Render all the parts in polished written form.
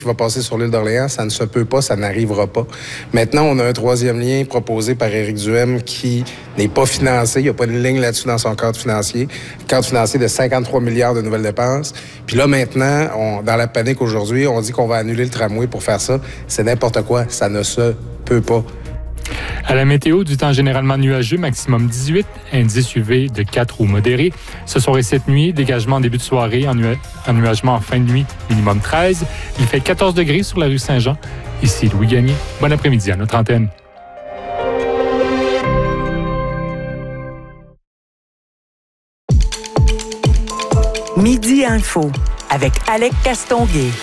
qui va passer sur l'île d'Orléans, ça ne se peut pas, ça n'arrivera pas. Maintenant, on a un troisième lien proposé par Éric Duhem qui n'est pas financé. Il n'y a pas de ligne là-dessus dans son cadre financier. Cadre financier de 53 milliards de nouvelles dépenses. Puis là, maintenant, dans la panique aujourd'hui, on dit qu'on va annuler le tramway pour faire ça. C'est n'importe quoi. Ça ne se peut pas. À la météo, du temps généralement nuageux, maximum 18, indice UV de 4 ou modéré. Ce soir et cette nuit, dégagement en début de soirée, ennuagement en fin de nuit, minimum 13. Il fait 14 degrés sur la rue Saint-Jean. Ici Louis Gagné. Bon après-midi à notre antenne. Midi Info avec Alec Castonguay.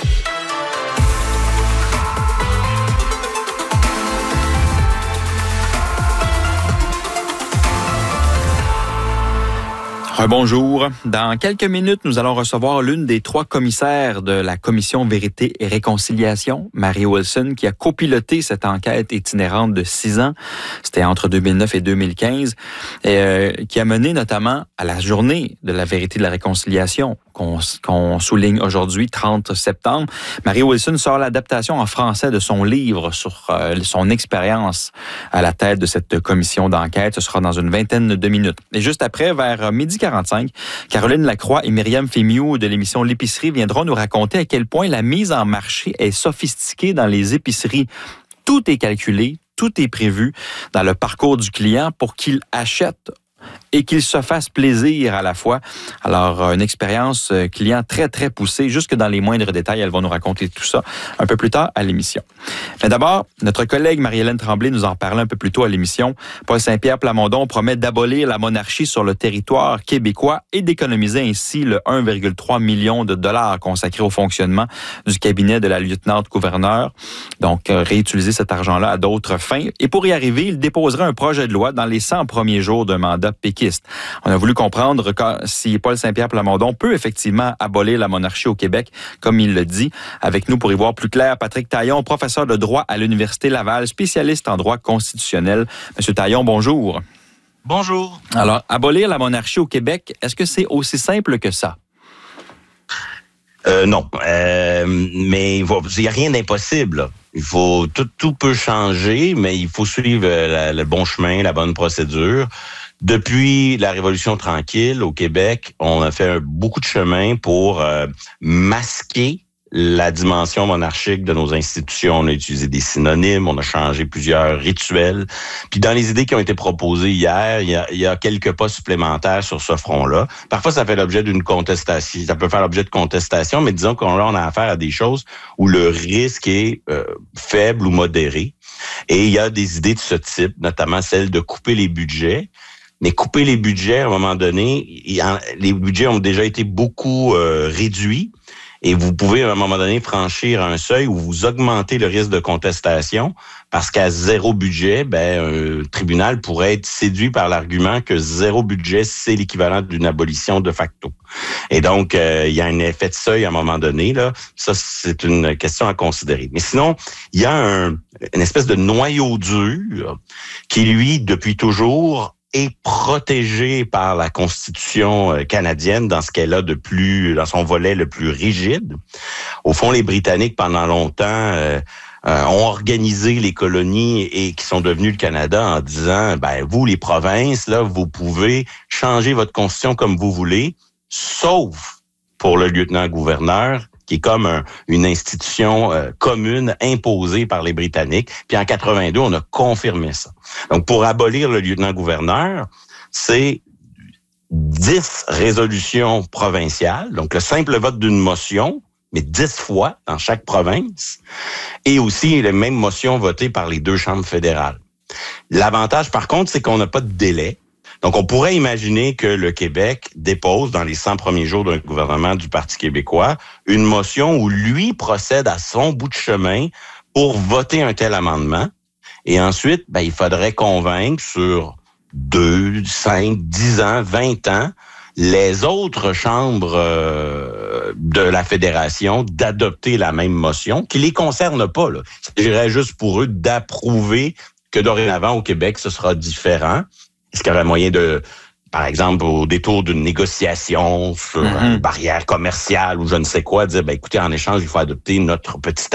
Bonjour. Dans quelques minutes, nous allons recevoir l'une des 3 commissaires de la Commission Vérité et Réconciliation, Marie Wilson, qui a copiloté cette enquête itinérante de 6 ans. C'était entre 2009 et 2015, qui a mené notamment à la journée de la Vérité et de la Réconciliation qu'on souligne aujourd'hui, 30 septembre. Marie Wilson sort l'adaptation en français de son livre sur son expérience à la tête de cette commission d'enquête. Ce sera dans une vingtaine de minutes. Et juste après, vers 12h45, Caroline Lacroix et Myriam Fémiou de l'émission L'Épicerie viendront nous raconter à quel point la mise en marché est sophistiquée dans les épiceries. Tout est calculé, tout est prévu dans le parcours du client pour qu'il achète et qu'il se fasse plaisir à la fois. Alors, une expérience client très, très poussée, jusque dans les moindres détails. Elles vont nous raconter tout ça un peu plus tard à l'émission. Mais d'abord, notre collègue Marie-Hélène Tremblay nous en parlait un peu plus tôt à l'émission. Paul Saint-Pierre Plamondon promet d'abolir la monarchie sur le territoire québécois et d'économiser ainsi le 1,3 million de dollars consacré au fonctionnement du cabinet de la lieutenant-gouverneure. Donc, réutiliser cet argent-là à d'autres fins. Et pour y arriver, il déposera un projet de loi dans les 100 premiers jours d'un mandat péquiste. On a voulu comprendre si Paul Saint-Pierre Plamondon peut effectivement abolir la monarchie au Québec, comme il le dit. Avec nous pour y voir plus clair, Patrick Taillon, professeur de droit à l'Université Laval, spécialiste en droit constitutionnel. Monsieur Taillon, bonjour. Bonjour. Alors, abolir la monarchie au Québec, est-ce que c'est aussi simple que ça? Non, mais il n'y a rien d'impossible. Il faut tout peut changer, mais il faut suivre le bon chemin, la bonne procédure. Depuis la Révolution tranquille au Québec, on a fait beaucoup de chemin pour masquer la dimension monarchique de nos institutions. On a utilisé des synonymes, on a changé plusieurs rituels. Puis dans les idées qui ont été proposées hier, il y a quelques pas supplémentaires sur ce front-là. Parfois, ça fait l'objet d'une contestation. Ça peut faire l'objet de contestation, mais disons qu'on a affaire à des choses où le risque est faible ou modéré. Et il y a des idées de ce type, notamment celle de couper les budgets. Mais couper les budgets, à un moment donné, les budgets ont déjà été beaucoup réduits. Et vous pouvez, à un moment donné, franchir un seuil où vous augmentez le risque de contestation parce qu'à zéro budget, un tribunal pourrait être séduit par l'argument que zéro budget, c'est l'équivalent d'une abolition de facto. Et donc, il y a un effet de seuil à un moment donné, là. Ça, c'est une question à considérer. Mais sinon, il y a une espèce de noyau dur qui, lui, depuis toujours, est protégé par la Constitution canadienne dans ce qu'elle a de plus, dans son volet le plus rigide. Au fond, les Britanniques, pendant longtemps, ont organisé les colonies et qui sont devenues le Canada en disant, vous, les provinces, là, vous pouvez changer votre Constitution comme vous voulez, sauf pour le lieutenant-gouverneur, qui est comme une institution commune imposée par les Britanniques. Puis en 82, on a confirmé ça. Donc, pour abolir le lieutenant-gouverneur, c'est 10 résolutions provinciales, donc le simple vote d'une motion, mais 10 fois dans chaque province, et aussi les mêmes motions votées par les 2 chambres fédérales. L'avantage, par contre, c'est qu'on n'a pas de délai. Donc, on pourrait imaginer que le Québec dépose, dans les 100 premiers jours d'un gouvernement du Parti québécois, une motion où lui procède à son bout de chemin pour voter un tel amendement. Et ensuite, il faudrait convaincre sur 2, 5, 10 ans, 20 ans, les autres chambres de la Fédération d'adopter la même motion, qui les concerne pas, là. Il s'agirait juste pour eux d'approuver que dorénavant, au Québec, ce sera différent. Est-ce qu'il y aurait moyen de, par exemple, au détour d'une négociation sur une barrière commerciale ou je ne sais quoi, dire, écoutez, en échange, il faut adopter notre petit